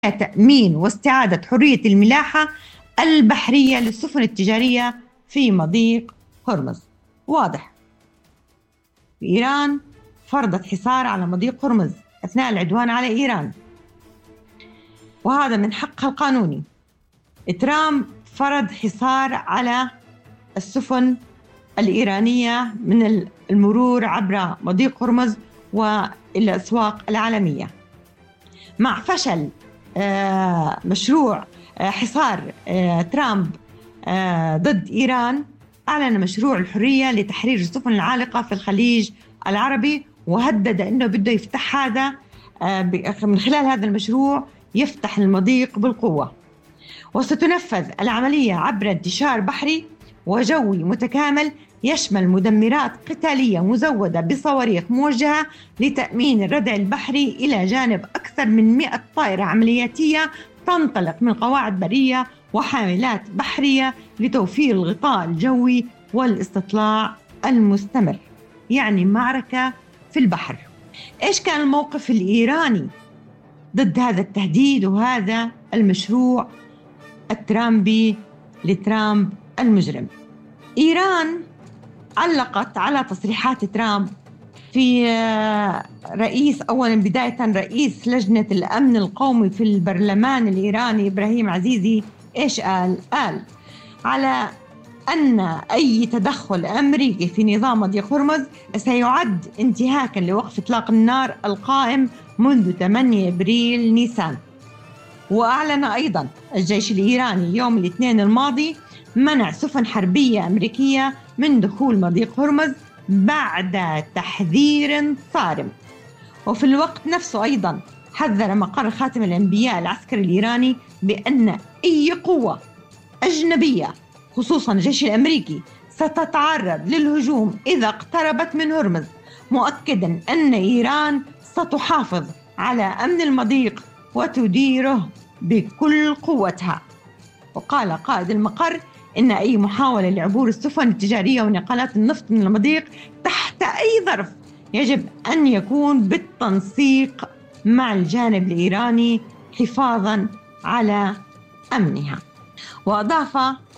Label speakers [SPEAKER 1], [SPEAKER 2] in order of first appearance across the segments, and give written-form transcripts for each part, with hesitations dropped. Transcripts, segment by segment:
[SPEAKER 1] تأمين واستعادة حرية الملاحة البحرية للسفن التجارية في مضيق هرمز. واضح، إيران فرضت حصار على مضيق هرمز أثناء العدوان على إيران، وهذا من حقها القانوني. ترامب فرض حصار على السفن الإيرانية من المرور عبر مضيق هرمز والأسواق العالمية. مع فشل مشروع حصار ترامب ضد إيران، أعلن مشروع الحرية لتحرير السفن العالقة في الخليج العربي، وهدد أنه بده يفتح هذا من خلال هذا المشروع، يفتح المضيق بالقوة. وستنفذ العملية عبر انتشار بحري وجوي متكامل يشمل مدمرات قتالية مزودة بصواريخ موجهة لتأمين الردع البحري، إلى جانب أكثر من 100 طائرة عملياتية تنطلق من قواعد برية وحاملات بحرية لتوفير الغطاء الجوي والاستطلاع المستمر. يعني معركة في البحر. إيش كان الموقف الإيراني ضد هذا التهديد وهذا المشروع الترامبي لترامب المجرم؟ إيران علقت على تصريحات ترامب في أولا بداية رئيس لجنة الأمن القومي في البرلمان الإيراني إبراهيم عزيزي. إيش قال على أن أي تدخل أمريكي في نظام مضيق هرمز سيعد انتهاكا لوقف إطلاق النار القائم منذ 8 إبريل نيسان. وأعلن أيضا الجيش الإيراني يوم الاثنين الماضي منع سفن حربية أمريكية من دخول مضيق هرمز بعد تحذير صارم. وفي الوقت نفسه أيضا حذر مقر خاتم الأنبياء العسكري الإيراني بأن أي قوة أجنبية خصوصا الجيش الأمريكي ستتعرض للهجوم إذا اقتربت من هرمز، مؤكدا أن إيران ستحافظ على أمن المضيق وتديره بكل قوتها. وقال قائد المقر إن أي محاولة لعبور السفن التجارية ونقلات النفط من المضيق تحت أي ظرف يجب أن يكون بالتنسيق مع الجانب الإيراني حفاظاً على أمنها. وأضاف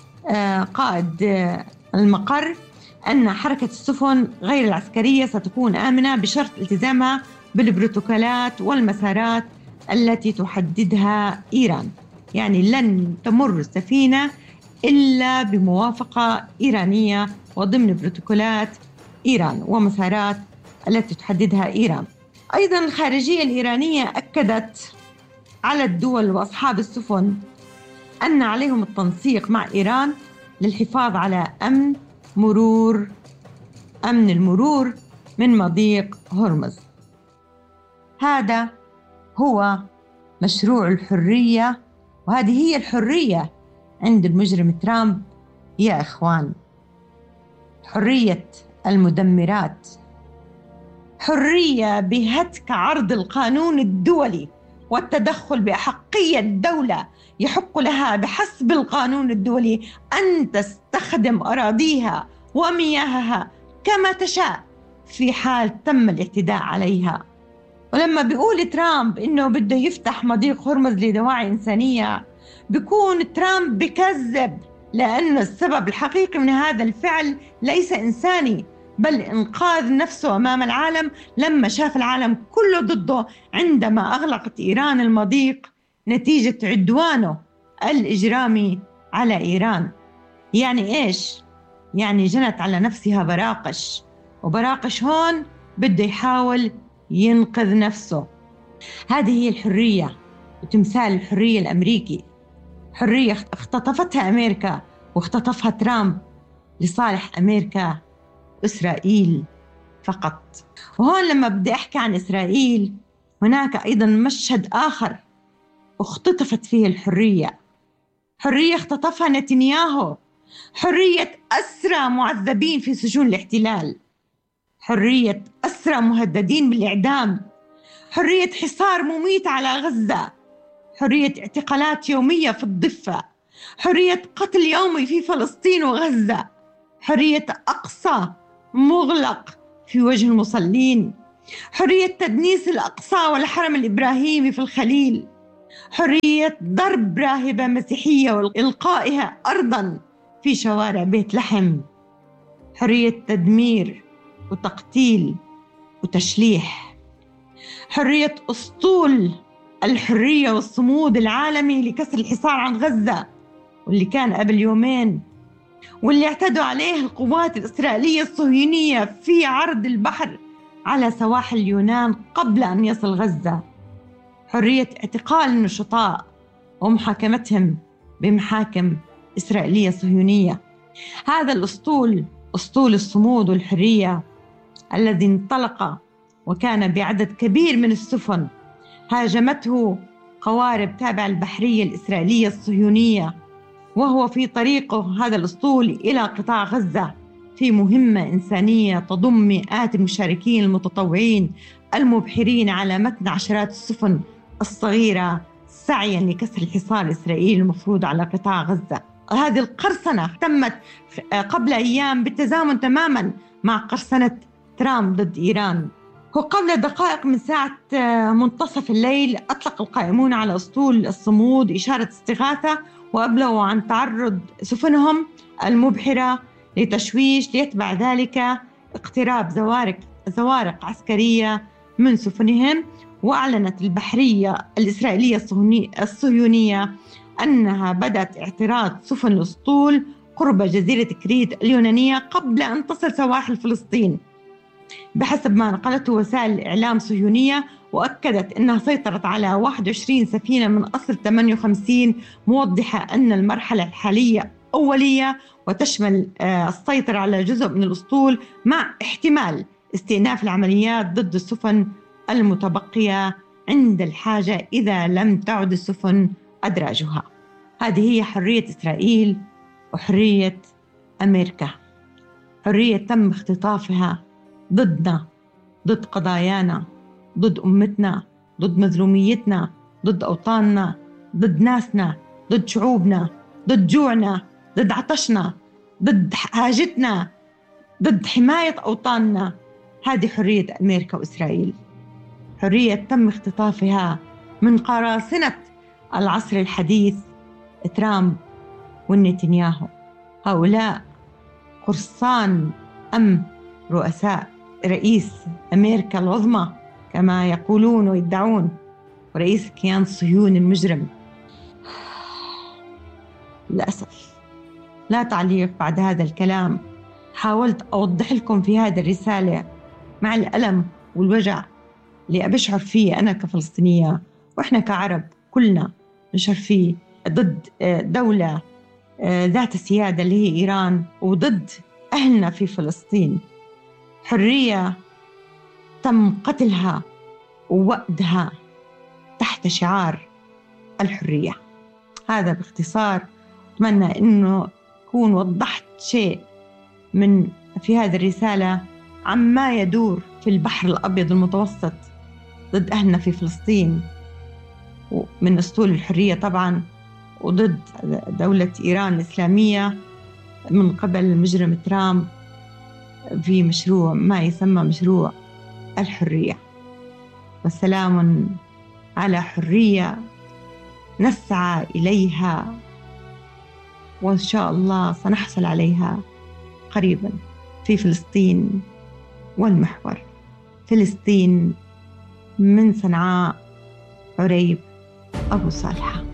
[SPEAKER 1] قائد المقر أن حركة السفن غير العسكرية ستكون آمنة بشرط التزامها بالبروتوكولات والمسارات التي تحددها إيران. يعني لن تمر السفينة إلا بموافقة إيرانية وضمن بروتوكولات إيران ومسارات التي تحددها إيران. أيضا الخارجية الإيرانية أكدت على الدول وأصحاب السفن أن عليهم التنسيق مع إيران للحفاظ على أمن المرور من مضيق هرمز. هذا هو مشروع الحرية، وهذه هي الحرية عند المجرم ترامب يا إخوان. حرية المدمرات، حرية بهتك عرض القانون الدولي والتدخل بأحقية دولة يحق لها بحسب القانون الدولي أن تستخدم أراضيها ومياهها كما تشاء في حال تم الاعتداء عليها. ولما بيقول ترامب إنه بده يفتح مضيق هرمز لدواعي إنسانية، بيكون ترامب بكذب، لأن السبب الحقيقي من هذا الفعل ليس إنساني بل إنقاذ نفسه أمام العالم، لما شاف العالم كله ضده عندما أغلقت إيران المضيق نتيجة عدوانه الإجرامي على إيران. يعني إيش؟ يعني جنت على نفسها براقش، وبراقش هون بده يحاول ينقذ نفسه. هذه هي الحرية وتمثال الحرية الأمريكي، حرية اختطفتها أمريكا واختطفها ترامب لصالح أمريكا وإسرائيل فقط. وهون لما بدي أحكي عن إسرائيل، هناك أيضا مشهد آخر اختطفت فيه الحرية، حرية اختطفها نتنياهو، حرية أسرى معذبين في سجون الاحتلال، حرية أسرى مهددين بالإعدام، حرية حصار مميت على غزة، حرية اعتقالات يومية في الضفة، حرية قتل يومي في فلسطين وغزة، حرية أقصى مغلق في وجه المصلين، حرية تدنيس الأقصى والحرم الإبراهيمي في الخليل، حرية ضرب راهبة مسيحية وإلقائها أرضاً في شوارع بيت لحم، حرية تدمير وتقتيل وتشليح، حرية أسطول الحرية والصمود العالمي لكسر الحصار عن غزة، واللي كان قبل يومين، واللي اعتدوا عليه القوات الإسرائيلية الصهيونية في عرض البحر على سواحل اليونان قبل أن يصل غزة، حرية اعتقال النشطاء ومحاكمتهم بمحاكم إسرائيلية صهيونية. هذا الأسطول، أسطول الصمود والحرية، الذي انطلق وكان بعدد كبير من السفن هاجمته قوارب تابعة البحرية الإسرائيلية الصهيونية، وهو في طريقه هذا الأسطول إلى قطاع غزة في مهمة إنسانية تضم مئات المشاركين المتطوعين المبحرين على متن عشرات السفن الصغيرة سعيا لكسر الحصار الإسرائيلي المفروض على قطاع غزة. هذه القرصنة تمت قبل أيام بالتزامن تماما مع قرصنة ترامب ضد إيران. وقبل دقائق من ساعة منتصف الليل أطلق القائمون على أسطول الصمود إشارة استغاثة، وأبلغوا عن تعرض سفنهم المبحرة لتشويش، ليتبع ذلك اقتراب زوارق عسكرية من سفنهم. وأعلنت البحرية الإسرائيلية الصهيونية أنها بدأت اعتراض سفن الأسطول قرب جزيرة كريت اليونانية قبل أن تصل سواحل فلسطين، بحسب ما نقلته وسائل الإعلام الصهيونية، وأكدت أنها سيطرت على 21 سفينة من أصل 58، موضحة أن المرحلة الحالية أولية وتشمل السيطرة على جزء من الأسطول مع احتمال استئناف العمليات ضد السفن المتبقية عند الحاجة إذا لم تعد السفن أدراجها. هذه هي حرية إسرائيل وحرية أمريكا، حرية تم اختطافها ضدنا، ضد قضايانا، ضد أمتنا، ضد مظلوميتنا، ضد أوطاننا، ضد ناسنا، ضد شعوبنا، ضد جوعنا، ضد عطشنا، ضد حاجتنا، ضد حماية أوطاننا. هذه حرية أمريكا وإسرائيل، حرية تم اختطافها من قراصنة العصر الحديث ترامب ونتنياهو. هؤلاء قرصان رؤساء رئيس أمريكا العظمى كما يقولون ويدعون، ورئيس الكيان الصهيوني المجرم. للأسف لا تعليق بعد هذا الكلام. حاولت أوضح لكم في هذه الرسالة مع الألم والوجع اللي بشعر فيه أنا كفلسطينية، وإحنا كعرب كلنا نشعر فيه، ضد دولة ذات سيادة اللي هي إيران، وضد أهلنا في فلسطين. حرية تم قتلها ووأدها تحت شعار الحرية. هذا باختصار. أتمنى أنه أكون وضحت شيء من في هذه الرسالة عما يدور في البحر الأبيض المتوسط ضد أهلنا في فلسطين، من أسطول الحرية طبعاً، وضد دولة إيران الإسلامية من قبل المجرم ترامب في مشروع ما يسمى مشروع الحرية. وسلام على حرية نسعى إليها، وإن شاء الله سنحصل عليها قريبا في فلسطين والمحور. فلسطين من صنعاء، عريب أبو صالحة.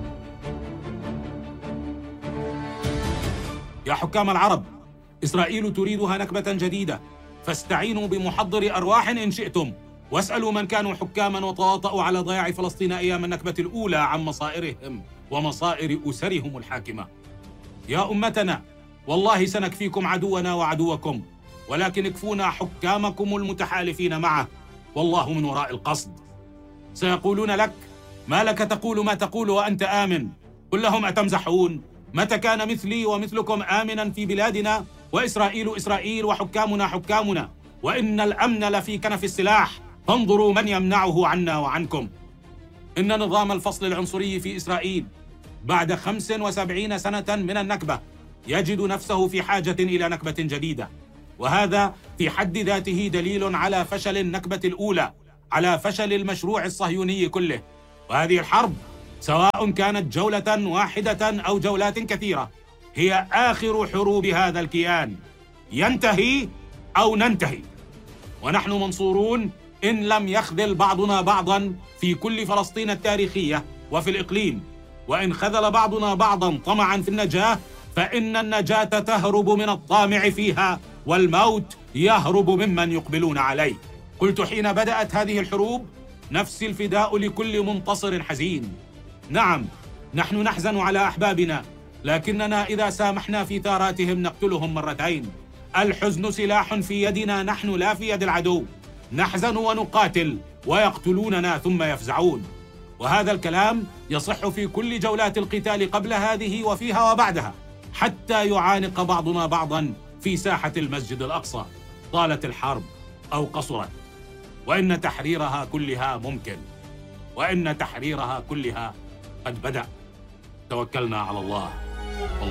[SPEAKER 2] يا حكام العرب، إسرائيل تريدها نكبة جديدة، فاستعينوا بمحضر أرواح إن شئتم، واسألوا من كانوا حكاما وتواطؤوا على ضياع فلسطين أيام النكبة الأولى عن مصائرهم ومصائر أسرهم الحاكمة. يا أمتنا، والله سنكفيكم عدونا وعدوكم، ولكن اكفونا حكامكم المتحالفين معه، والله من وراء القصد. سيقولون لك: ما لك تقول ما تقول وأنت آمن؟ قل لهم: أتمزحون؟ متى كان مثلي ومثلكم آمنا في بلادنا؟ وإسرائيل إسرائيل وحكامنا حكامنا، وإن الأمن لفي كنف السلاح، فانظروا من يمنعه عنا وعنكم. إن نظام الفصل العنصري في إسرائيل بعد 75 سنة من النكبة يجد نفسه في حاجة إلى نكبة جديدة، وهذا في حد ذاته دليل على فشل النكبة الأولى، على فشل المشروع الصهيوني كله. وهذه الحرب سواء كانت جولة واحدة أو جولات كثيرة، هي آخر حروب هذا الكيان، ينتهي أو ننتهي، ونحن منصورون إن لم يخذل بعضنا بعضا في كل فلسطين التاريخية وفي الإقليم. وإن خذل بعضنا بعضا طمعا في النجاة، فإن النجاة تهرب من الطامع فيها، والموت يهرب ممن يقبلون عليه. قلت حين بدأت هذه الحروب: نفس الفداء لكل منتصر حزين. نعم، نحن نحزن على أحبابنا، لكننا إذا سامحنا في ثاراتهم نقتلهم مرتين. الحزن سلاح في يدنا نحن لا في يد العدو. نحزن ونقاتل ويقتلوننا ثم يفزعون. وهذا الكلام يصح في كل جولات القتال قبل هذه وفيها وبعدها، حتى يعانق بعضنا بعضا في ساحة المسجد الأقصى، طالت الحرب أو قصرت. وإن تحريرها كلها ممكن، وإن تحريرها كلها قد بدأ. توكلنا على الله.